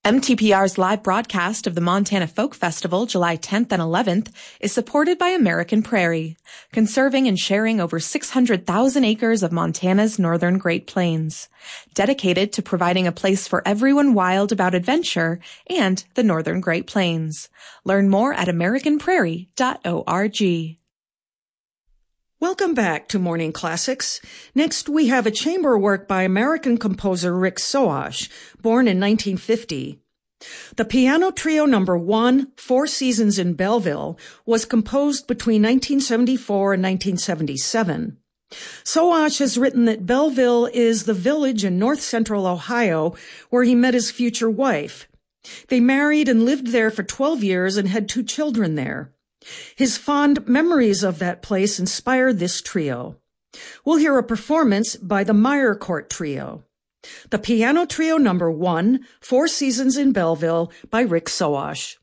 MTPR's live broadcast of the Montana Folk Festival, July 10th and 11th, is supported by American Prairie, conserving and sharing over 600,000 acres of Montana's northern Great Plains, dedicated to providing a place for everyone wild about adventure and the northern Great Plains. Learn more at americanprairie.org. Welcome back to Morning Classics. Next, we have a chamber work by American composer Rick Soash, born in 1950. The piano trio number 1, Four Seasons in Belleville, was composed between 1974 and 1977. Soash has written that Belleville is the village in north-central Ohio where he met his future wife. They married and lived there for 12 years and had 2 children there. His fond memories of that place inspired this trio. We'll hear a performance by the Meyercourt Trio. The piano trio number 1, Four Seasons in Belleville by Rick Soash.